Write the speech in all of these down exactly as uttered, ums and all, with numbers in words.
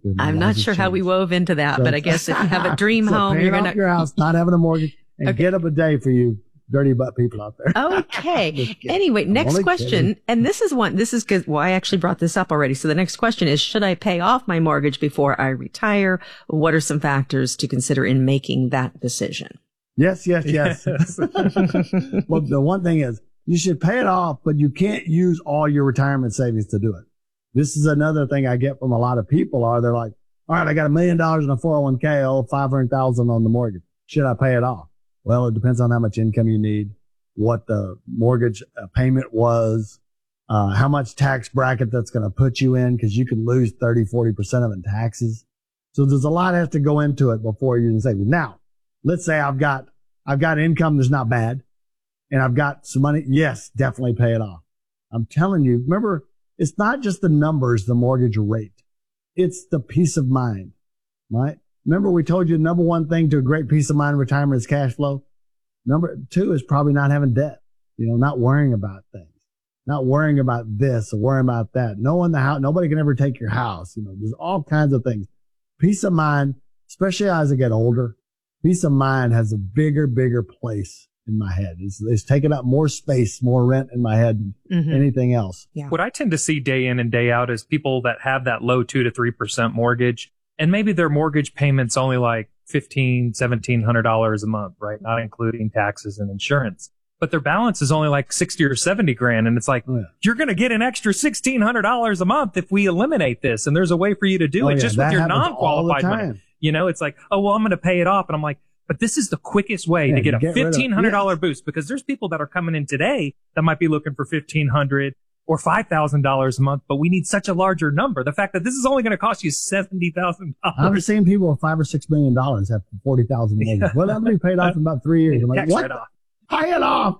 My I'm not sure how we wove into that, so, but I guess if you have a dream so home, you're going going to your house, not having a mortgage, and okay. Get up a day for you dirty butt people out there. Okay. Anyway, next question. Kidding. And this is one, this is good. Well, I actually brought this up already. So the next question is, should I pay off my mortgage before I retire? What are some factors to consider in making that decision? Yes, yes, yes. yes. Well, the one thing is you should pay it off, but you can't use all your retirement savings to do it. This is another thing I get from a lot of people are they're like, all right, I got a million dollars in a four oh one k, I owe five hundred thousand on the mortgage. Should I pay it off? Well, it depends on how much income you need, what the mortgage payment was, uh, how much tax bracket that's going to put you in, because you could lose thirty, forty percent of it in taxes. So there's a lot that has to go into it before you can save it. Now, let's say I've got, I've got income that's not bad and I've got some money. Yes, definitely pay it off. I'm telling you, remember, it's not just the numbers, the mortgage rate. It's the peace of mind, right? Remember we told you the number one thing to a great peace of mind in retirement is cash flow. Number two is probably not having debt, you know, not worrying about things, not worrying about this or worrying about that. No one, the house, nobody can ever take your house. You know, there's all kinds of things. Peace of mind, especially as I get older, peace of mind has a bigger, bigger place in my head. It's, it's taking up more space, more rent in my head than mm-hmm. anything else. Yeah. What I tend to see day in and day out is people that have that low two to three percent mortgage. And maybe their mortgage payment's only like fifteen, seventeen hundred dollars a month, right? Not including taxes and insurance. But their balance is only like sixty or seventy grand. And it's like, oh, yeah. You're going to get an extra sixteen hundred dollars a month if we eliminate this. And there's a way for you to do oh, it yeah, just with your non-qualified money. You know, it's like, oh, well, I'm going to pay it off. And I'm like, but this is the quickest way yeah, to get a get fifteen hundred dollars yes. boost, because there's people that are coming in today that might be looking for fifteen hundred dollars or five thousand dollars a month, but we need such a larger number. The fact that this is only going to cost you seventy thousand dollars. I've seen people with five or six million dollars have forty thousand dollars. Yeah. Well, that'll be paid off in about three years. I'm like, what? Off. Pay it off.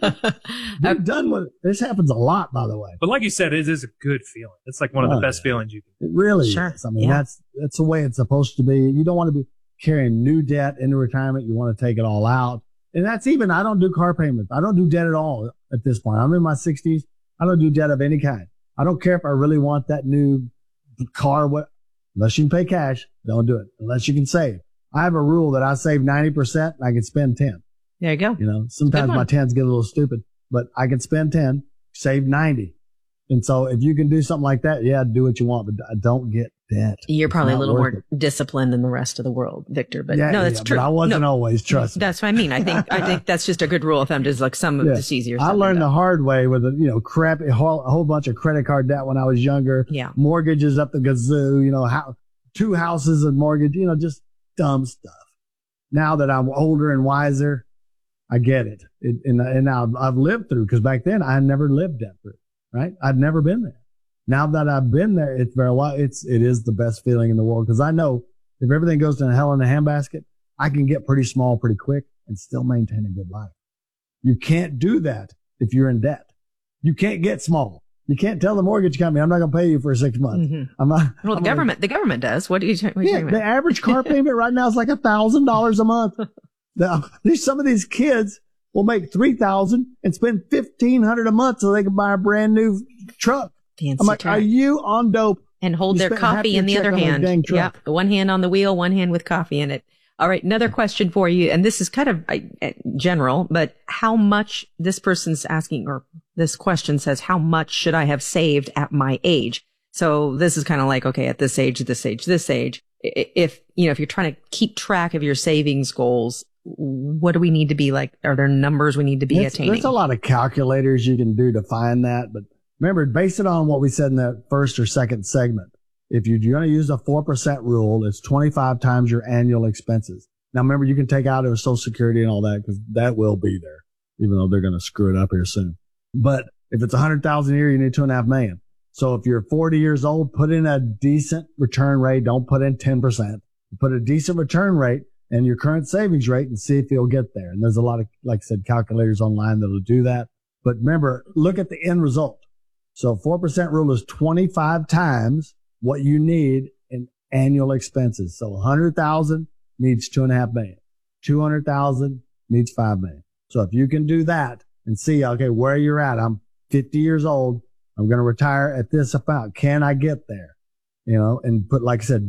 I'm done with it. This happens a lot, by the way. But like you said, it is a good feeling. It's like one of the oh, best yeah. feelings you can. It really sure. is. I mean, yeah. that's, that's the way it's supposed to be. You don't want to be carrying new debt into retirement. You want to take it all out. And that's even, I don't do car payments. I don't do debt at all at this point. I'm in my sixties. I don't do debt of any kind. I don't care if I really want that new car. What, unless you can pay cash, don't do it. Unless you can save. I have a rule that I save ninety percent and I can spend ten. There you go. You know, sometimes my tens get a little stupid, but I can spend ten, save ninety. And so if you can do something like that, yeah, do what you want, but don't get debt. You're probably a little more it. disciplined than the rest of the world, Victor, but yeah, no, that's yeah, true. But I wasn't no, always, trust me. That's what I mean. I think, I think that's just a good rule of thumb. Just like some of yeah. this easier. I learned the hard way with a, you know, crap, a whole, a whole bunch of credit card debt when I was younger. Yeah. Mortgages up the gazoo, you know, how, two houses and mortgage, you know, just dumb stuff. Now that I'm older and wiser, I get it. it and, and now I've lived through, because back then I never lived debt free, right? I'd never been there. Now that I've been there, it's very well, it's, it is the best feeling in the world, because I know if everything goes to hell in a handbasket, I can get pretty small pretty quick and still maintain a good life. You can't do that if you're in debt. You can't get small. You can't tell the mortgage company, I'm not going to pay you for six months. Mm-hmm. I'm not, well, I'm the government, like, the government does. What do you, what are you yeah, talking about? The average car payment right now is like a thousand dollars a month. Now, some of these kids will make three thousand and spend fifteen hundred a month so they can buy a brand new truck. Fancy I'm like, truck. are you on dope? And hold you their coffee in the other hand. Yep. One hand on the wheel, one hand with coffee in it. All right. Another question for you. And this is kind of uh, general, but how much this person's asking, or this question says, how much should I have saved at my age? So this is kind of like, okay, at this age, this age, this age, if, you know, if you're trying to keep track of your savings goals, what do we need to be like? Are there numbers we need to be there's, attaining? There's a lot of calculators you can do to find that, but remember, base it on what we said in that first or second segment. If you're going to use a four percent rule, it's twenty-five times your annual expenses. Now, remember, you can take out your Social Security and all that, because that will be there, even though they're going to screw it up here soon. But if it's one hundred thousand dollars a year, you need two and a half million. So if you're forty years old, put in a decent return rate. Don't put in ten percent. Put a decent return rate and your current savings rate and see if you'll get there. And there's a lot of, like I said, calculators online that'll do that. But remember, look at the end result. So four percent rule is twenty-five times what you need in annual expenses. So one hundred thousand needs two and a half million. two hundred thousand needs five million. So if you can do that and see, okay, where you're at, I'm fifty years old. I'm going to retire at this amount. Can I get there? You know, and put, like I said,